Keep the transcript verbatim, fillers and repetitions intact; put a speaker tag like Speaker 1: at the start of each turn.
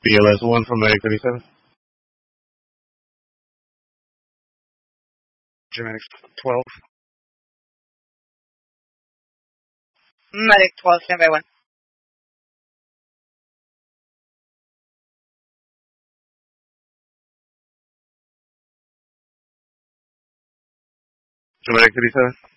Speaker 1: B L S one from Medic thirty-seven.
Speaker 2: Germanic twelve.
Speaker 3: Medic twelve, standby one.
Speaker 1: Germanic thirty-seven.